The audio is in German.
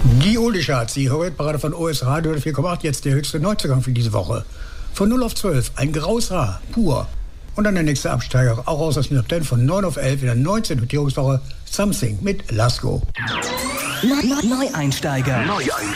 Die Oldie-Charts, die Hörparade von OS Radio 4,8, jetzt der höchste Neuzugang für diese Woche. Von 0 auf 12, ein graues Haar, pur. Und dann der nächste Absteiger, auch aus dem Top 10 von 9 auf 11 in der 19. Notierungswoche, Something mit Lasko. Neueinsteiger.